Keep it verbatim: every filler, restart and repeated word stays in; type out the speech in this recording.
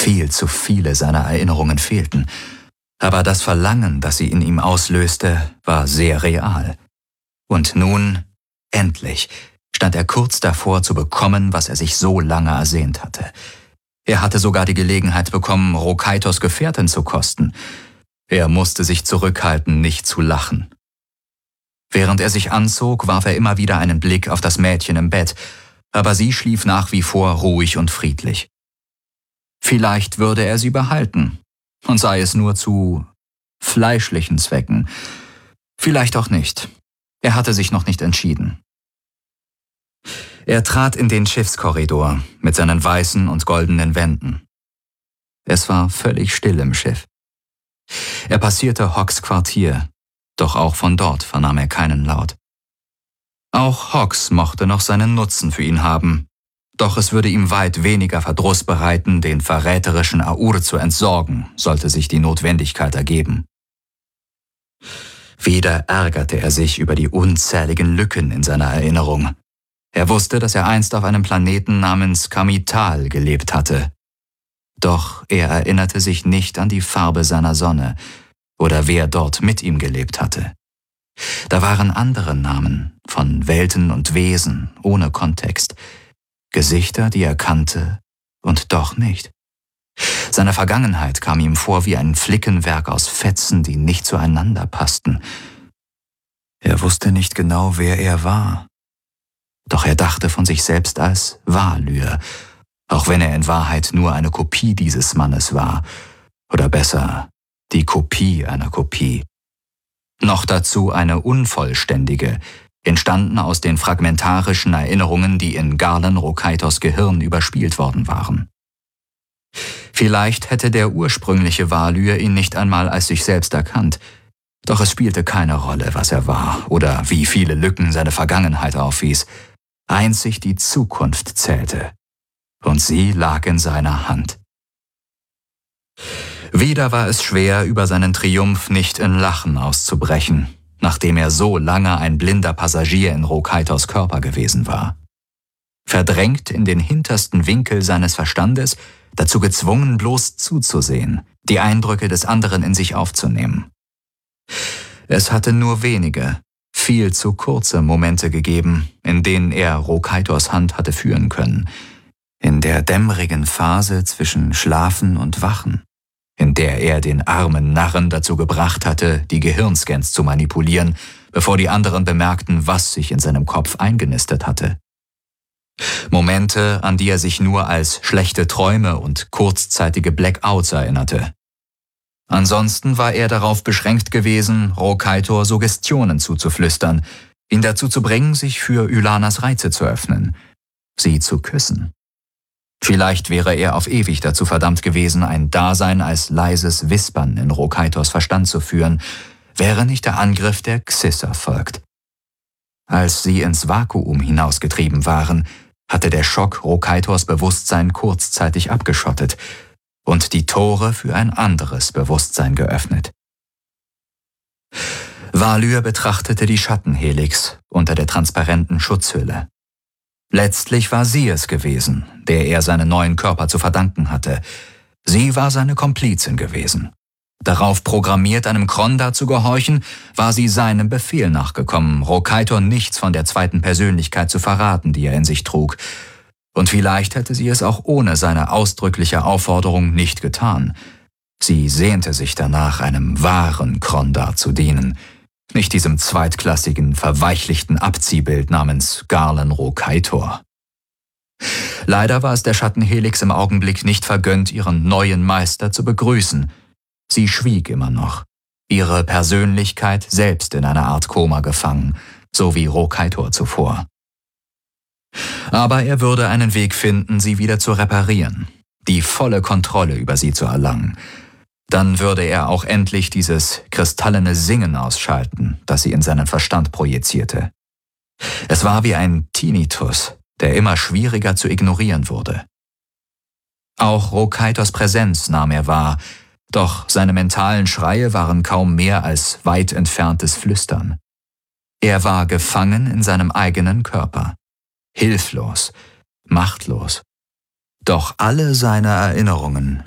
Viel zu viele seiner Erinnerungen fehlten. Aber das Verlangen, das sie in ihm auslöste, war sehr real. Und nun, endlich, stand er kurz davor zu bekommen, was er sich so lange ersehnt hatte. Er hatte sogar die Gelegenheit bekommen, Rokaitos Gefährtin zu kosten. Er musste sich zurückhalten, nicht zu lachen. Während er sich anzog, warf er immer wieder einen Blick auf das Mädchen im Bett, aber sie schlief nach wie vor ruhig und friedlich. Vielleicht würde er sie behalten, und sei es nur zu fleischlichen Zwecken. Vielleicht auch nicht. Er hatte sich noch nicht entschieden. Er trat in den Schiffskorridor mit seinen weißen und goldenen Wänden. Es war völlig still im Schiff. Er passierte Hawks Quartier, doch auch von dort vernahm er keinen Laut. Auch Hawks mochte noch seinen Nutzen für ihn haben, doch es würde ihm weit weniger Verdruss bereiten, den verräterischen Aur zu entsorgen, sollte sich die Notwendigkeit ergeben. Wieder ärgerte er sich über die unzähligen Lücken in seiner Erinnerung. Er wusste, dass er einst auf einem Planeten namens Kamital gelebt hatte. Doch er erinnerte sich nicht an die Farbe seiner Sonne oder wer dort mit ihm gelebt hatte. Da waren andere Namen von Welten und Wesen ohne Kontext, Gesichter, die er kannte und doch nicht. Seine Vergangenheit kam ihm vor wie ein Flickenwerk aus Fetzen, die nicht zueinander passten. Er wusste nicht genau, wer er war. Doch er dachte von sich selbst als Valyr, auch wenn er in Wahrheit nur eine Kopie dieses Mannes war. Oder besser, die Kopie einer Kopie. Noch dazu eine unvollständige, entstanden aus den fragmentarischen Erinnerungen, die in Garland Rokaitos Gehirn überspielt worden waren. Vielleicht hätte der ursprüngliche Valyr ihn nicht einmal als sich selbst erkannt, doch es spielte keine Rolle, was er war oder wie viele Lücken seine Vergangenheit aufwies. Einzig die Zukunft zählte, und sie lag in seiner Hand. Wieder war es schwer, über seinen Triumph nicht in Lachen auszubrechen, nachdem er so lange ein blinder Passagier in Rokaitos Körper gewesen war. Verdrängt in den hintersten Winkel seines Verstandes, dazu gezwungen, bloß zuzusehen, die Eindrücke des anderen in sich aufzunehmen. Es hatte nur wenige, viel zu kurze Momente gegeben, in denen er Rokaitos Hand hatte führen können, in der dämmerigen Phase zwischen Schlafen und Wachen, in der er den armen Narren dazu gebracht hatte, die Gehirnscans zu manipulieren, bevor die anderen bemerkten, was sich in seinem Kopf eingenistet hatte. Momente, an die er sich nur als schlechte Träume und kurzzeitige Blackouts erinnerte. Ansonsten war er darauf beschränkt gewesen, Rokaitor Suggestionen zuzuflüstern, ihn dazu zu bringen, sich für Ylanas Reize zu öffnen, sie zu küssen. Vielleicht wäre er auf ewig dazu verdammt gewesen, ein Dasein als leises Wispern in Rokaitors Verstand zu führen, wäre nicht der Angriff der Xyss erfolgt. Als sie ins Vakuum hinausgetrieben waren, hatte der Schock Rokaitors Bewusstsein kurzzeitig abgeschottet und die Tore für ein anderes Bewusstsein geöffnet. Valyr betrachtete die Schattenhelix unter der transparenten Schutzhülle. Letztlich war sie es gewesen, der er seinen neuen Körper zu verdanken hatte. Sie war seine Komplizin gewesen. Darauf programmiert, einem Kronda zu gehorchen, war sie seinem Befehl nachgekommen, Rokaitor nichts von der zweiten Persönlichkeit zu verraten, die er in sich trug. Und vielleicht hätte sie es auch ohne seine ausdrückliche Aufforderung nicht getan. Sie sehnte sich danach, einem wahren Kronda zu dienen, nicht diesem zweitklassigen, verweichlichten Abziehbild namens Garland Rokaitor. Leider war es der Schattenhelix im Augenblick nicht vergönnt, ihren neuen Meister zu begrüßen. Sie schwieg immer noch, ihre Persönlichkeit selbst in einer Art Koma gefangen, so wie Rokaitor zuvor. Aber er würde einen Weg finden, sie wieder zu reparieren, die volle Kontrolle über sie zu erlangen. Dann würde er auch endlich dieses kristallene Singen ausschalten, das sie in seinen Verstand projizierte. Es war wie ein Tinnitus, der immer schwieriger zu ignorieren wurde. Auch Rokaitors Präsenz nahm er wahr, doch seine mentalen Schreie waren kaum mehr als weit entferntes Flüstern. Er war gefangen in seinem eigenen Körper, hilflos, machtlos. Doch alle seine Erinnerungen